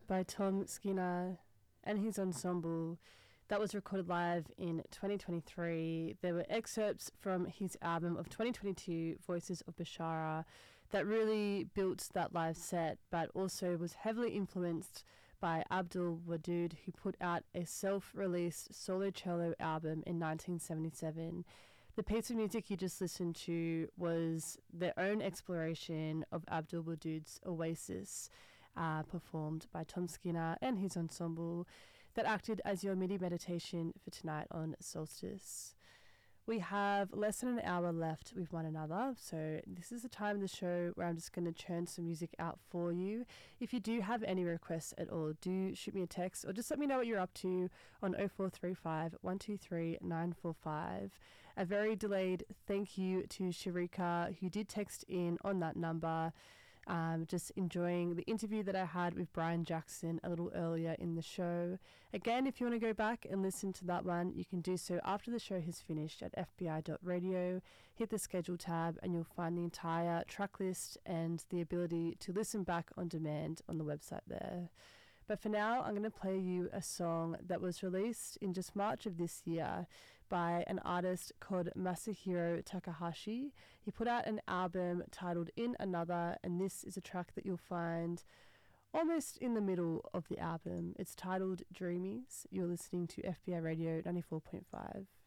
by Tom Skinner and his ensemble. That was recorded live in 2023. There were excerpts from his album of 2022, Voices of Bashara, that really built that live set, but also was heavily influenced by Abdul Wadud, who put out a self-released solo cello album in 1977. The piece of music you just listened to was their own exploration of Abdul Wadud's Oasis, performed by Tom Skinner and his ensemble, that acted as your MIDI meditation for tonight on Solstice. We have less than an hour left with one another, so this is the time of the show where I'm just going to churn some music out for you. If you do have any requests at all, do shoot me a text or just let me know what you're up to on 0435 123 945. A very delayed thank you to Sharika, who did text in on that number. Just enjoying the interview that I had with Brian Jackson a little earlier in the show. Again, if you want to go back and listen to that one, you can do so after the show has finished at fbi.radio. Hit the schedule tab and you'll find the entire track list and the ability to listen back on demand on the website there. But for now, I'm going to play you a song that was released in just March of this year by an artist called Masahiro Takahashi. He put out an album titled In Another, and this is a track that you'll find almost in the middle of the album. It's titled Dreamies. You're listening to FBI Radio 94.5.